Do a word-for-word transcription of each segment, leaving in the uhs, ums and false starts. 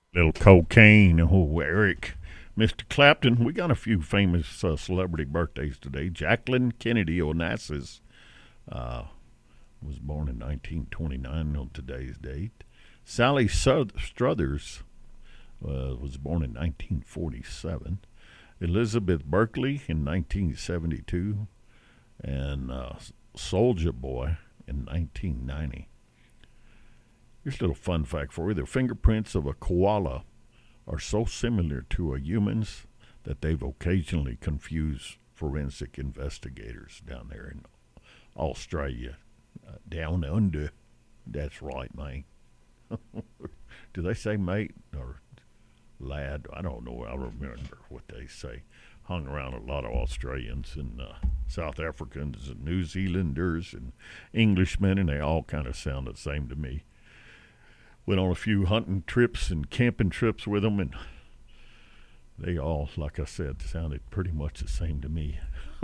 Little cocaine. Oh, Eric. Mister Clapton, we got a few famous uh, celebrity birthdays today. Jacqueline Kennedy Onassis uh, was born in nineteen twenty-nine on today's date. Sally Struthers uh, was born in nineteen forty-seven. Elizabeth Berkley in nineteen seventy-two. And uh, Soulja Boy in nineteen ninety. Here's a little fun fact for you. The fingerprints of a koala are so similar to a human's that they've occasionally confused forensic investigators down there in Australia. Uh, down under. That's right, mate. Do they say mate or lad? I don't know. I remember what they say. Hung around a lot of Australians and uh, South Africans and New Zealanders and Englishmen, and they all kind of sound the same to me. Went on a few hunting trips and camping trips with them, and they all, like I said, sounded pretty much the same to me.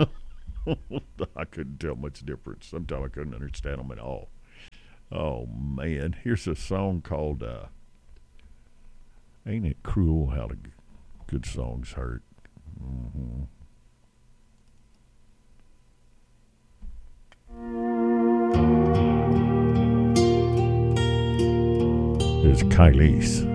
I couldn't tell much difference. Sometimes I couldn't understand them at all. Oh, man. Here's a song called uh, Ain't It Cruel How the Good Songs Hurt. Mm-hmm. Here's Kylie's.